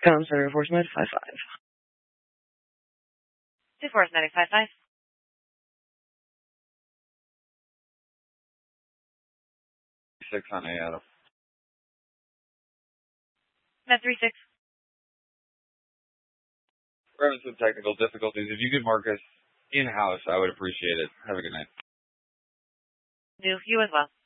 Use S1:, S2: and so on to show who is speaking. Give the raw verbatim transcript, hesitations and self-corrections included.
S1: Com Center, Force Med five five.
S2: Two Force Medic five five.
S3: Six on A, Adam.
S2: Med three six.
S3: We're having some technical difficulties. If you could mark us in-house, I would appreciate it. Have a good night.
S2: Do you as well.